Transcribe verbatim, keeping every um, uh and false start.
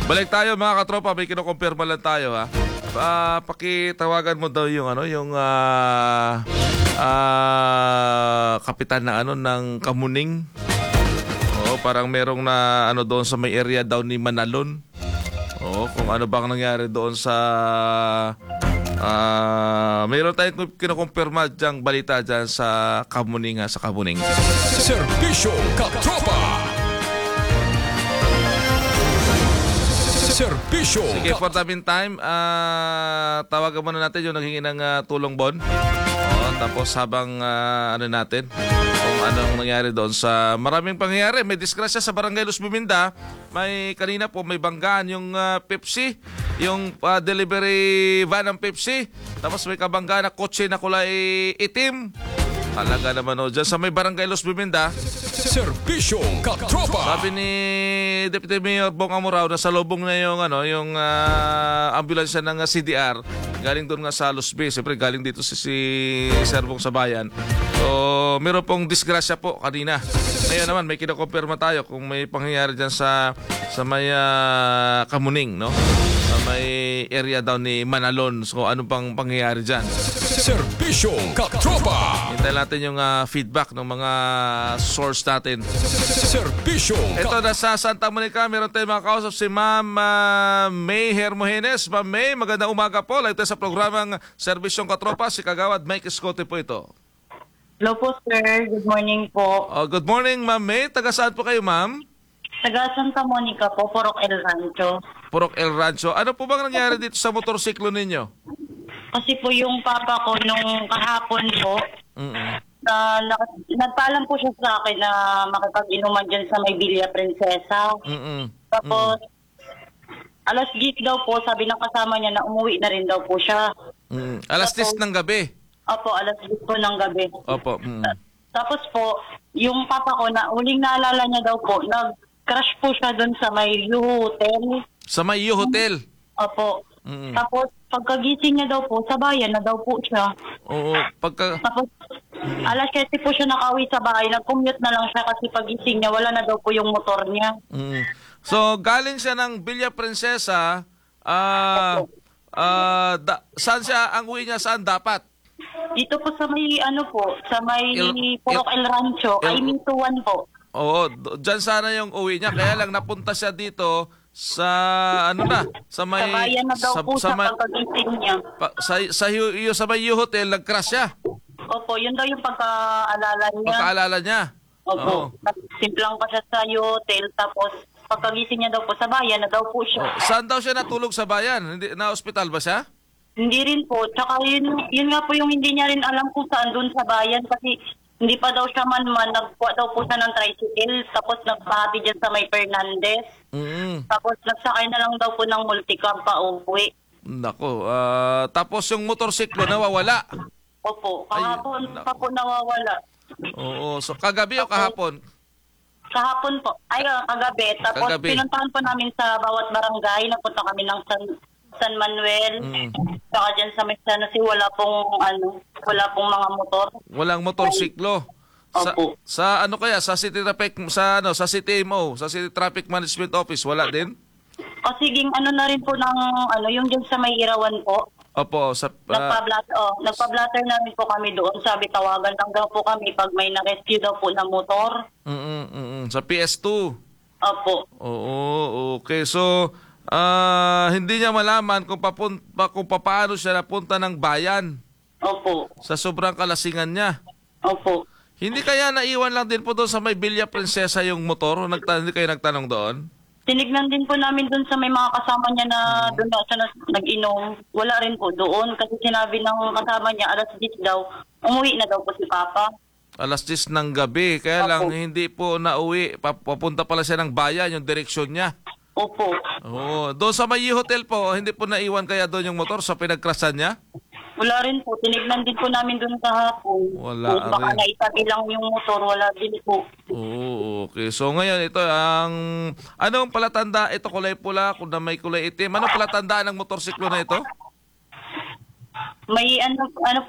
Balik tayo mga katropa, may kinukumpirma lang tayo ha. Uh, pakitawagan mo daw yung ano, yung uh, uh, kapitan na ano ng Kamuning. Oo, parang merong na ano doon sa may area daw ni Manalon. Oo, kung ano bang nangyari doon sa uh, mayroon tayong kinukumpirma diyang balita dyan sa Kamuning ha, sa Kamuning. Serbisyo Katropa. Serbisyo. Sige, for the meantime, uh, tawagan muna natin yung naghingi ng uh, tulong bon. Oo, tapos habang uh, ano natin, kung anong nangyari doon sa maraming pangyayari. May disgrasya sa Barangay Los Biminda. May kanina po may banggaan yung uh, Pepsi, yung uh, delivery van ng Pepsi. Tapos may kabanggaan na kotse na kulay itim. Talaga naman o, dyan sa may Barangay Los Biminda. Serbisyo Katropa. Sabi ni Deputy Mayor Bong Amurao na sa lubong na yung ano, yung uh, ambulansya ng uh, C D R galing doon nga sa Los B. Siyempre galing dito si, si Serbong sa bayan. So, meron pong disgrasya po kanina. Ngayon naman may kinakumpirma tayo kung may pangyayari diyan sa sa may uh, Kamuning, no? Sa may area daw ni Manalon. So, ano pang pangyayari diyan? Serbisyo Katropa. Hintayin natin yung uh, feedback ng mga source natin. Serbisyo Ito na sa Santa Monica, meron tayong mga kausap si Ma'am uh, May Hermogenes. Ma'am May, magandang umaga po. Like tayo sa programang Serbisyong Katropa, si Kagawad Mike Escote po ito. Hello po, sir. Good morning po. Oh, good morning, Ma'am May. Taga saan po kayo, Ma'am? Taga Santa Monica po, Purok El Rancho. Purok El Rancho. Ano po bang nangyari dito sa motorsiklo ninyo? Kasi po yung papa ko nung kahapon po, Mm-mm. na, na nagpaalam po siya sa akin na makipag-inuman dyan sa may Villa Princesa. Mm-mm. Tapos, alas diyes daw po, sabi ng kasama niya na umuwi na rin daw po siya. Mm-mm. Alas diyes ng gabi. Opo, alas diyes po ng gabi. Opo. Mm. Tapos po, yung papa ko na uling naalala niya daw po, nag-crash po siya doon sa may U Hotel. Sa may U Hotel. Opo. Mm-mm. Tapos, pagkagising niya daw po, sa bayan na daw po siya. Oo. Pagka... Tapos, alas siyete po siya nakauwi sa bahay. Nag-commute na lang siya kasi pagising niya, wala na daw po yung motor niya. Mm. So, galing siya ng Villa Princesa. Ah... ah, da- saan siya? Ang uwi niya saan dapat? Dito po sa may, ano po, sa may Il- Purok El Rancho, Il- ay Mintuan po. Oo, d- dyan sana yung uwi niya. Kaya lang napunta siya dito sa ano na, sa may Sa bayan na daw sa, po sa, siya may- pagkagising niya. pa, sa sa yu, yu- sa may U Hotel nag-crash siya. Opo, yun daw yung pagkaalala niya. Pagkaalala niya. Oo. Opo, nagsimplang pa siya sa hotel, tapos pagkagising niya daw po sa bayan na daw po siya. Oh, saan daw siya natulog sa bayan? Hindi na ospital ba siya? Hindi rin po. Tsaka yun, yun nga po yung hindi niya rin alam kung saan doon sa bayan kasi hindi pa daw siya man-man. Nagkuha daw po siya ng tricycle tapos nagpahati dyan sa may Fernandez. Mm. Tapos nagsakay na lang daw po ng multicab pa uwi. Nako, ah, tapos yung motorsiklo nawawala. Opo, kahapon Ay, pa po nawawala. Oo, so kagabi o kahapon? Kahapon po, ay ah, kagabi. Tapos Kagabi. pinuntahan po namin sa bawat barangay. Napunta kami ng San, San Manuel. Mm. Saka dyan sa may San Jose, wala pong, ano, wala pong mga motor. Walang motorsiklo. Sa, Opo. sa ano kaya sa City Traffic sa ano sa City M O, sa City Traffic Management Office wala din? O siging ano na rin po ng, ano, yung dyan sa may Irawan po. Opo, sa ah, Nagpa-blatter, oh, nagpa-blatter na rin po kami doon. Sabi, tawagan lang daw po kami pag may na-rescue daw po na motor. mm, mm, mm, sa P S two. Opo. Oo, okay. So, ah hindi niya malaman kung, papun- pa, kung paano siya napunta ng bayan Opo. sa sobrang kalasingan niya. Opo. Hindi kaya naiwan lang din po doon sa may Villa Princesa yung motor? O nagta- hindi kayo nagtanong doon? Tinignan din po namin doon sa may mga kasama niya na doon daw siya nas- nag-inom. Wala rin po doon kasi sinabi ng kasama niya, alas diyes daw, umuwi na daw po si Papa. Alas diyes ng gabi. Kaya lang Opo. hindi po nauwi. Pa- Papunta pala siya ng bayan, yung direksyon niya. Opo. Oo. Doon sa may hotel po, hindi po naiwan kaya doon yung motor sa pinagkrasan niya? Wala rin po. Tinignan din po namin doon kahapon. Wala Kung baka rin. naitabi lang yung motor, wala din po. Oo, okay. So ngayon ito ang anong palatanda? Ito kulay pula, kung na may kulay itim. Anong palatandaan ng motorsiklo na ito? May ano, ano